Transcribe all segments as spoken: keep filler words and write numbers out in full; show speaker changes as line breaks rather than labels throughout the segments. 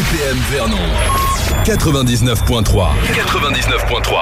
P M Vernon quatre-vingt-dix-neuf point trois. quatre-vingt-dix-neuf point trois.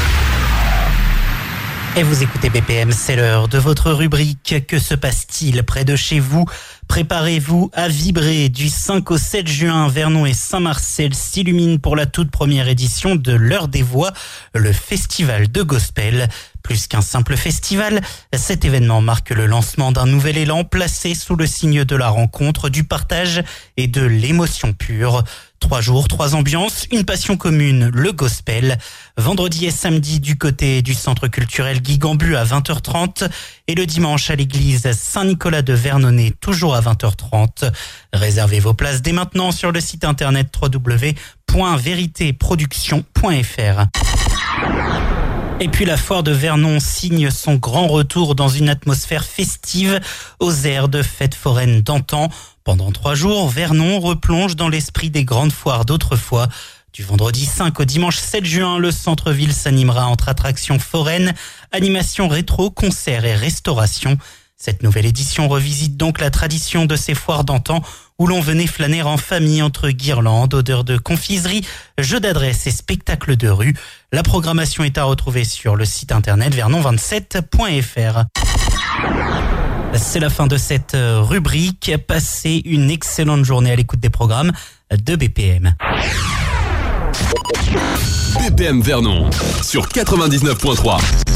Et vous écoutez B P M, c'est l'heure de votre rubrique. Que se passe-t-il près de chez vous ? Préparez-vous à vibrer. Du cinq au sept juin, Vernon et Saint-Marcel s'illuminent pour la toute première édition de l'Heure des Voix, le festival de gospel. Plus qu'un simple festival, cet événement marque le lancement d'un nouvel élan placé sous le signe de la rencontre, du partage et de l'émotion pure. Trois jours, trois ambiances, une passion commune, le gospel. Vendredi et samedi du côté du centre culturel Guy Gambu à vingt heures trente et le dimanche à l'église Saint-Nicolas de Vernonnet, toujours à vingt heures trente. Réservez vos places dès maintenant sur le site internet w w w point vérité production point f r. Et puis la foire de Vernon signe son grand retour dans une atmosphère festive aux airs de fête foraine d'antan. Pendant trois jours, Vernon replonge dans l'esprit des grandes foires d'autrefois. Du vendredi cinq au dimanche sept juin, le centre-ville s'animera entre attractions foraines, animations rétro, concerts et restauration. Cette nouvelle édition revisite donc la tradition de ces foires d'antan où l'on venait flâner en famille entre guirlandes, odeurs de confiserie, jeux d'adresse et spectacles de rue. La programmation est à retrouver sur le site internet vernon vingt-sept point f r. C'est la fin de cette rubrique. Passez une excellente journée à l'écoute des programmes de B P M.
B P M Vernon sur quatre-vingt-dix-neuf point trois.